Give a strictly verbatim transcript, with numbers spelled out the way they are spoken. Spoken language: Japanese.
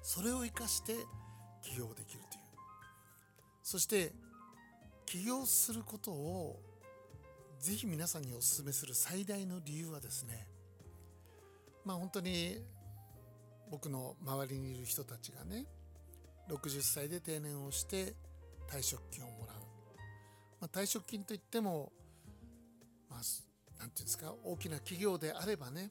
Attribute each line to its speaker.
Speaker 1: それを生かして起業できるという。そして起業することをぜひ皆さんにお勧めする最大の理由はですね、まあ本当に僕の周りにいる人たちがね、ろくじゅっさいで定年をして退職金をもらう、まあ、退職金といっても、まあなんていうんですか、大きな企業であればね、